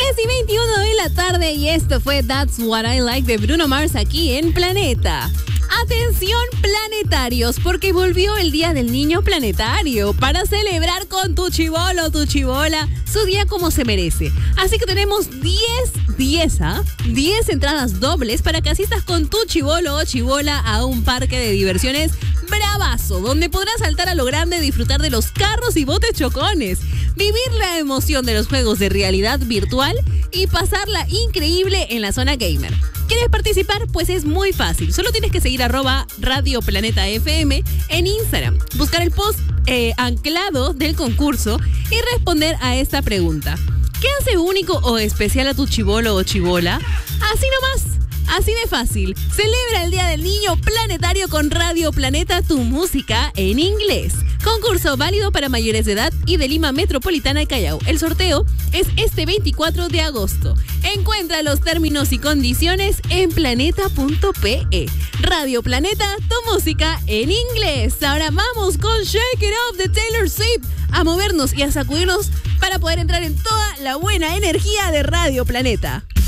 10:21 de la tarde y esto fue That's What I Like de Bruno Mars aquí en Planeta. Atención planetarios, porque volvió el Día del Niño Planetario para celebrar con tu chibolo o tu chibola su día como se merece. Así que tenemos 10 entradas dobles para que asistas con tu chibolo o chibola a un parque de diversiones bravazo, donde podrás saltar a lo grande y disfrutar de los carros y botes chocones, vivir la emoción de los juegos de realidad virtual y pasarla increíble en la zona gamer. ¿Quieres participar? Pues es muy fácil. Solo tienes que seguir @Radio Planeta FM en Instagram, buscar el post anclado del concurso y responder a esta pregunta. ¿Qué hace único o especial a tu chibolo o chibola? Así nomás. Así de fácil. Celebra el Día del Niño Planetario con Radio Planeta, tu música en inglés. Concurso válido para mayores de edad y de Lima Metropolitana y Callao. El sorteo es este 24 de agosto. Encuentra los términos y condiciones en planeta.pe. Radio Planeta, tu música en inglés. Ahora vamos con Shake It Off de Taylor Swift a movernos y a sacudirnos para poder entrar en toda la buena energía de Radio Planeta.